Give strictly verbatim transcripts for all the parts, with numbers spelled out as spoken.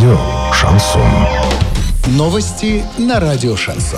Радио «Шансон». Новости на радио «Шансон».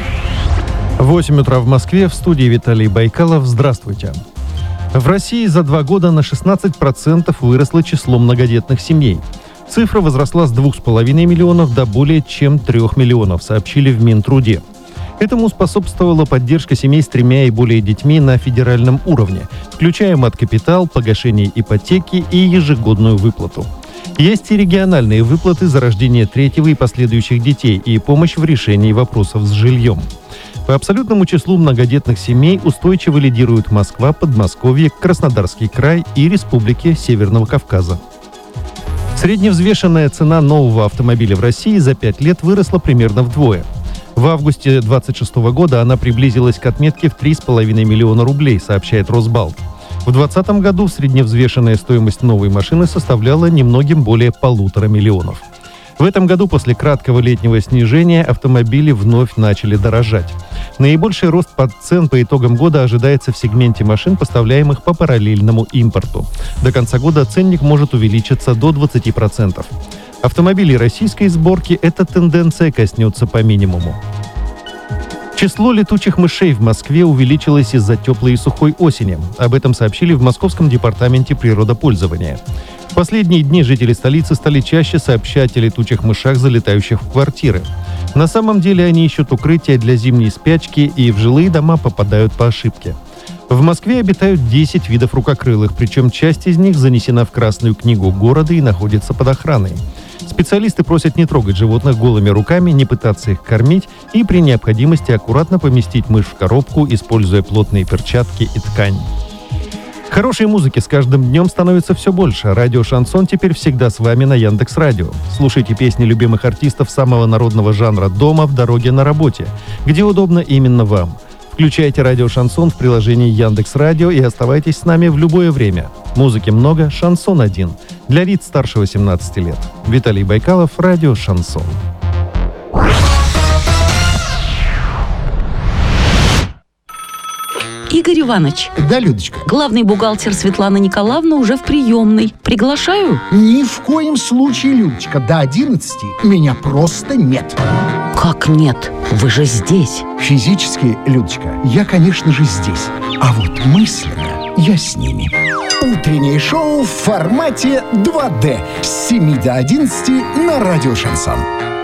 восемь утра в Москве, в студии Виталий Байкалов. Здравствуйте. В России за два года на шестнадцать процентов выросло число многодетных семей. Цифра возросла с двух с половиной миллионов до более чем трех миллионов, сообщили в Минтруде. Этому способствовала поддержка семей с тремя и более детьми на федеральном уровне, включая мат-капитал, погашение ипотеки и ежегодную выплату. Есть и региональные выплаты за рождение третьего и последующих детей и помощь в решении вопросов с жильем. По абсолютному числу многодетных семей устойчиво лидируют Москва, Подмосковье, Краснодарский край и Республики Северного Кавказа. Средневзвешенная цена нового автомобиля в России за пять лет выросла примерно вдвое. В августе две тысячи двадцать шестого года она приблизилась к отметке в три с половиной миллиона рублей, сообщает Росбалт. В две тысячи двадцатом году средневзвешенная стоимость новой машины составляла немногим более полутора миллионов. В этом году после краткого летнего снижения автомобили вновь начали дорожать. Наибольший рост цен по итогам года ожидается в сегменте машин, поставляемых по параллельному импорту. До конца года ценник может увеличиться до двадцати процентов. Автомобилей российской сборки эта тенденция коснется по минимуму. Число летучих мышей в Москве увеличилось из-за теплой и сухой осени. Об этом сообщили в Московском департаменте природопользования. В последние дни жители столицы стали чаще сообщать о летучих мышах, залетающих в квартиры. На самом деле они ищут укрытия для зимней спячки и в жилые дома попадают по ошибке. В Москве обитают десять видов рукокрылых, причем часть из них занесена в Красную книгу города и находится под охраной. Специалисты просят не трогать животных голыми руками, не пытаться их кормить и при необходимости аккуратно поместить мышь в коробку, используя плотные перчатки и ткань. Хорошей музыки с каждым днем становится все больше. Радио «Шансон» теперь всегда с вами на Яндекс.Радио. Слушайте песни любимых артистов самого народного жанра дома, в дороге, на работе, где удобно именно вам. Включайте радио «Шансон» в приложении Яндекс.Радио и оставайтесь с нами в любое время. Музыки много, шансон один. Для лиц старше восемнадцати лет. Виталий Байкалов, радио «Шансон». Игорь Иванович. Да, Людочка. Главный бухгалтер Светлана Николаевна уже в приемной. Приглашаю? Ни в коем случае, Людочка. До одиннадцати меня просто нет. Как нет? Вы же здесь. Физически, Людочка, я, конечно же, здесь. А вот мысленно я с ними. Утреннее шоу в формате два дэ с семи до одиннадцати на радио «Шансон».